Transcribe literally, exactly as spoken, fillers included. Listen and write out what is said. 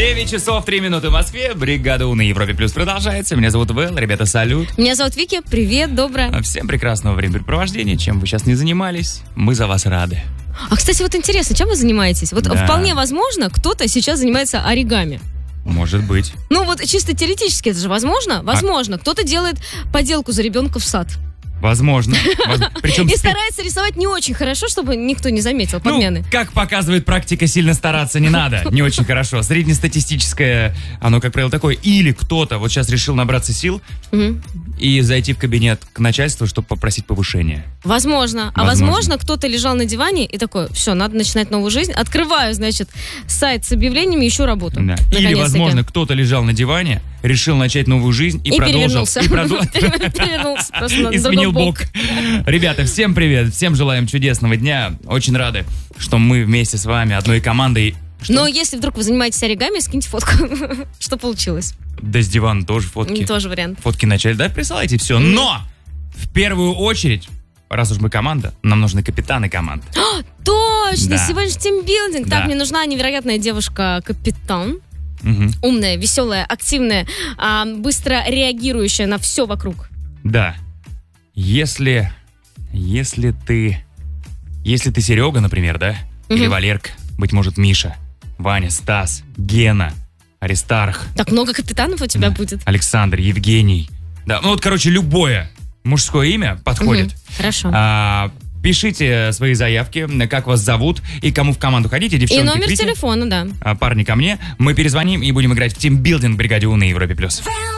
девять часов три минуты в Москве. Бригада У на Европе Плюс продолжается. Меня зовут Вэл. Ребята, салют. Меня зовут Вики. Привет, доброе. Всем прекрасного времяпрепровождения. Чем вы сейчас не занимались, мы за вас рады. А, кстати, вот интересно, чем вы занимаетесь? Вот Да. вполне возможно, кто-то сейчас занимается оригами. Может быть. Ну вот чисто теоретически это же возможно? Возможно. Кто-то делает поделку за ребенка в сад. Возможно. Воз- Причем И спи- старается рисовать не очень хорошо, чтобы никто не заметил подмены. Ну, как показывает практика, сильно стараться не надо. Не очень хорошо. Среднестатистическое, оно, как правило, такое. Или кто-то вот сейчас решил набраться сил Мгм. и зайти в кабинет к начальству, чтобы попросить повышения. Возможно. А Возможно. возможно, кто-то лежал на диване и такой, все, надо начинать новую жизнь. Открываю, значит, сайт с объявлениями, ищу работу. Да. Или, Наконец-таки. возможно, кто-то лежал на диване, решил начать новую жизнь и, И продолжил. перевернулся. И продол- Перевернулся просто на И другой сменил бок. бок. Ребята, всем привет, всем желаем чудесного дня. Очень рады, что мы вместе с вами одной командой. Что? Но если вдруг вы занимаетесь оригами, скиньте фотку, что получилось. Да с дивана тоже фотки. Тоже вариант. Фотки начали, да, присылайте, все. Но в первую очередь, раз уж мы команда, нам нужны капитаны команды. Точно, Да. сегодня же тимбилдинг. Да. Так, мне нужна невероятная девушка-капитан. Мгм. Умная, веселая, активная, а, быстро реагирующая на все вокруг. Да. Если, если ты, если ты Серега, например, да, или Мгм. Валерка, быть может, Миша, Ваня, Стас, Гена, Аристарх, Так много капитанов у тебя Да. будет. Александр, Евгений. Да, ну вот, короче, любое мужское имя подходит. Мгм. Хорошо. А, пишите свои заявки, как вас зовут и кому в команду хотите. И Девчонки, номер пишите. телефона, да. А, парни ко мне. Мы перезвоним и будем играть в тимбилдинг в бригаде У на Европе+. плюс.